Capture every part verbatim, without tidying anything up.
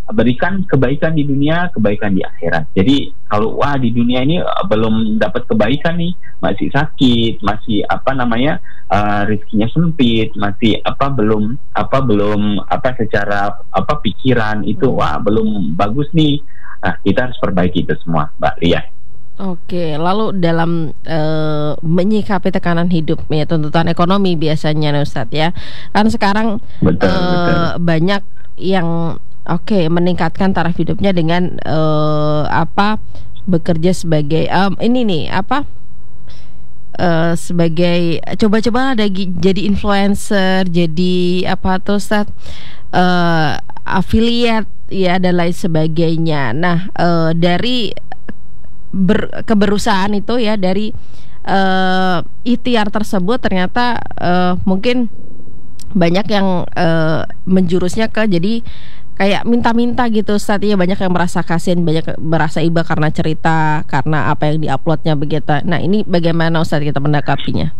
berikan kebaikan di dunia, kebaikan di akhirat. Jadi kalau wah di dunia ini uh, belum dapat kebaikan nih, masih sakit, masih apa namanya uh, rezekinya sempit, masih apa belum apa belum apa secara apa pikiran itu wah belum bagus nih. Nah, kita harus perbaiki itu semua, Mbak Lia. Oke, lalu dalam uh, menyikapi tekanan hidup ya, tuntutan ekonomi biasanya nih Ustadz ya, kan sekarang betul, uh, betul. banyak yang oke okay, meningkatkan taraf hidupnya dengan uh, apa bekerja sebagai um, ini nih apa uh, sebagai coba-coba ada jadi influencer, jadi apa tuh Ustadz uh, affiliate ya dan lain sebagainya. Nah uh, dari Ber, keberusahaan itu ya dari uh, ikhtiar tersebut ternyata uh, mungkin banyak yang uh, menjurusnya ke jadi kayak minta-minta gitu Ustadz ya, banyak yang merasa kasihan, banyak merasa iba karena cerita, karena apa yang diuploadnya begitu. Nah ini bagaimana Ustadz kita menanggapinya?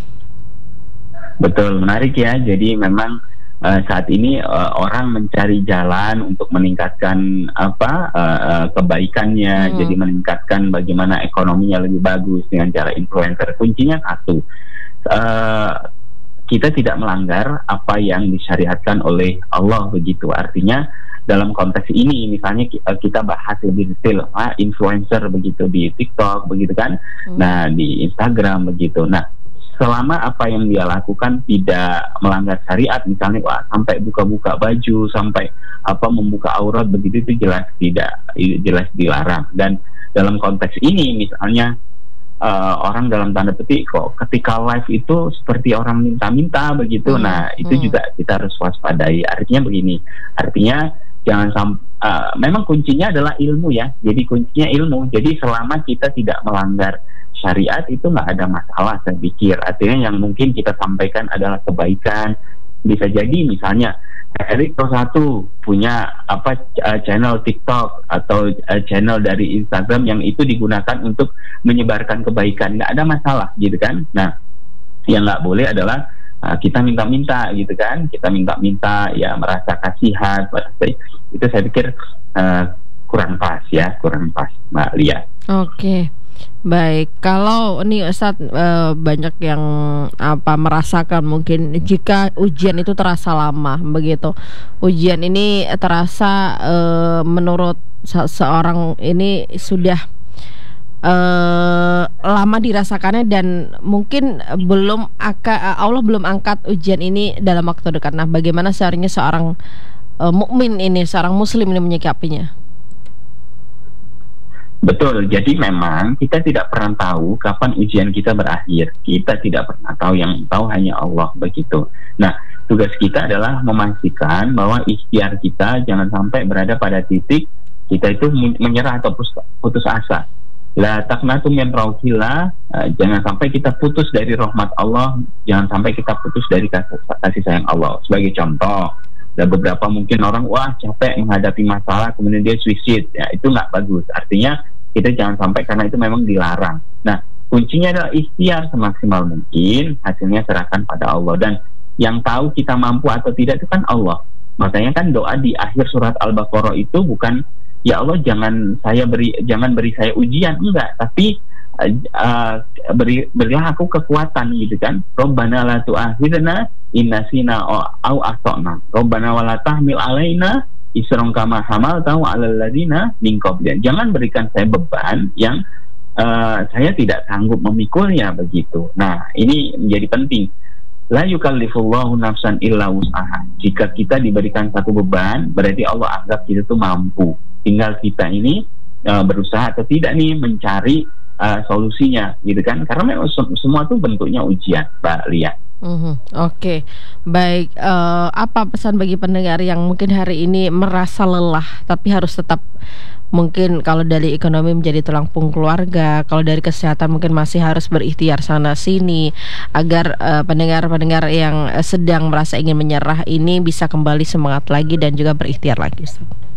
Betul, menarik ya. Jadi memang Uh, saat ini uh, orang mencari jalan untuk meningkatkan apa uh, uh, kebaikannya, hmm. jadi meningkatkan bagaimana ekonominya lebih bagus dengan cara influencer. Kuncinya satu, uh, kita tidak melanggar apa yang disyariatkan oleh Allah begitu. Artinya dalam konteks ini misalnya kita bahas lebih detail ah, influencer begitu di TikTok begitu kan, hmm. nah di Instagram begitu. Nah selama apa yang dia lakukan tidak melanggar syariat, misalnya wah sampai buka-buka baju, sampai apa membuka aurat begitu, itu jelas tidak, jelas dilarang. Dan dalam konteks ini misalnya uh, orang dalam tanda petik kok ketika live itu seperti orang minta-minta begitu, hmm. nah itu hmm. juga kita harus waspadai. Artinya begini, artinya jangan sampai uh, memang kuncinya adalah ilmu ya. Jadi kuncinya ilmu. Jadi selama kita tidak melanggar syariat itu nggak ada masalah saya pikir. Artinya yang mungkin kita sampaikan adalah kebaikan. Bisa jadi misalnya Erik satu punya apa uh, channel TikTok atau uh, channel dari Instagram yang itu digunakan untuk menyebarkan kebaikan, nggak ada masalah gitu kan. Nah yang nggak boleh adalah uh, kita minta-minta gitu kan, kita minta-minta ya merasa kasihan, itu saya pikir uh, kurang pas ya, kurang pas Mbak Lia. Oke. Baik, kalau nih Ustadz e, banyak yang apa merasakan mungkin jika ujian itu terasa lama begitu. Ujian ini terasa e, menurut se- seorang ini sudah e, lama dirasakannya dan mungkin belum aka, Allah belum angkat ujian ini dalam waktu dekat. Nah, bagaimana seharusnya seorang e, mukmin ini, seorang muslim ini menyikapinya? Betul, jadi memang kita tidak pernah tahu kapan ujian kita berakhir. Kita tidak pernah tahu, yang tahu hanya Allah begitu. Nah, tugas kita adalah memastikan bahwa ikhtiar kita jangan sampai berada pada titik kita itu menyerah atau putus asa. La taqnatu min rauhillah, jangan sampai kita putus dari rahmat Allah, jangan sampai kita putus dari kasih, kasih sayang Allah. Sebagai contoh, ada beberapa mungkin orang wah capek menghadapi masalah kemudian dia suicide, ya itu nggak bagus. Artinya kita jangan sampai, karena itu memang dilarang. Nah kuncinya adalah ikhtiar semaksimal mungkin, hasilnya serahkan pada Allah, dan yang tahu kita mampu atau tidak itu kan Allah. Makanya kan doa di akhir surat Al-Baqarah itu bukan ya Allah jangan saya beri jangan beri saya ujian, enggak, tapi uh, beri berilah aku kekuatan gitu kan. Rabbana la tu'akhidna in nasina au akhtana. Rabbana wa la tahmil alaina isran kama hamaltahu 'alal ladzina min qablina. Jangan berikan saya beban yang uh, saya tidak sanggup memikulnya begitu. Nah, ini menjadi penting. La yukallifullahu nafsan illa wus'aha. Jika kita diberikan satu beban, berarti Allah anggap kita itu mampu. Tinggal kita ini uh, berusaha atau tidak nih mencari uh, solusinya, gitu kan? Karena memang semua itu bentuknya ujian, Mbak Lia. Mm-hmm. Oke, okay. Baik. Uh, apa pesan bagi pendengar yang mungkin hari ini merasa lelah, tapi harus tetap, mungkin kalau dari ekonomi menjadi tulang punggung keluarga, kalau dari kesehatan mungkin masih harus berikhtiar sana sini, agar uh, pendengar-pendengar yang sedang merasa ingin menyerah ini bisa kembali semangat lagi dan juga berikhtiar lagi.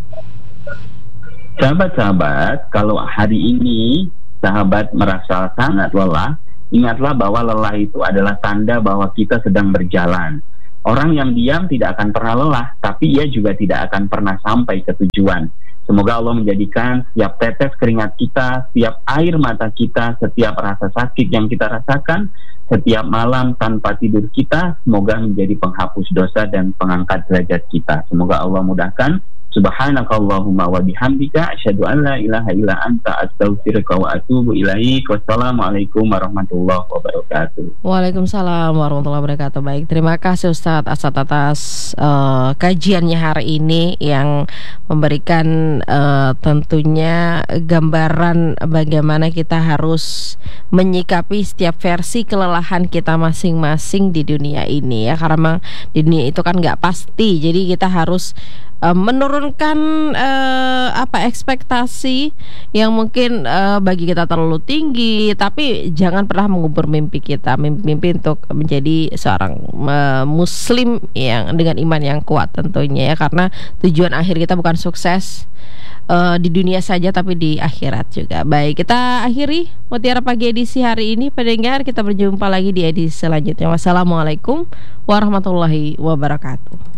Sahabat-sahabat, kalau hari ini sahabat merasa sangat lelah, ingatlah bahwa lelah itu adalah tanda bahwa kita sedang berjalan. Orang yang diam tidak akan pernah lelah, tapi ia juga tidak akan pernah sampai ke tujuan. Semoga Allah menjadikan setiap tetes keringat kita, setiap air mata kita, setiap rasa sakit yang kita rasakan, setiap malam tanpa tidur kita, semoga menjadi penghapus dosa dan pengangkat derajat kita. Semoga Allah mudahkan. Subhanakallahumma wa bihamdika asyhadu an la ilaha illa anta astaghfiruka wa atubu ilaik. Wassalamualaikum warahmatullahi wabarakatuh. Waalaikumsalam warahmatullahi wabarakatuh. Baik, terima kasih Ustadz Asad atas uh, kajiannya hari ini yang memberikan uh, tentunya gambaran bagaimana kita harus menyikapi setiap versi kelelahan kita masing-masing di dunia ini ya, karena memang di dunia itu kan nggak pasti, jadi kita harus uh, menurunkan uh, apa ekspektasi yang mungkin uh, bagi kita terlalu tinggi, tapi jangan pernah mengubur mimpi kita, mimpi-mimpi untuk menjadi seorang uh, muslim yang dengan iman yang kuat tentunya ya, karena tujuan akhir kita bukan sukses uh, di dunia saja tapi di akhirat juga. Baik, kita akhiri Mutiara Pagi edisi hari ini, pendengar. Kita berjumpa lagi di edisi selanjutnya. Wassalamualaikum warahmatullahi wabarakatuh.